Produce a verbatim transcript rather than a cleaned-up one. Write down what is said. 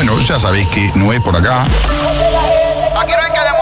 bueno, ya sabéis que no es por acá. Aquí no hay que demostrar.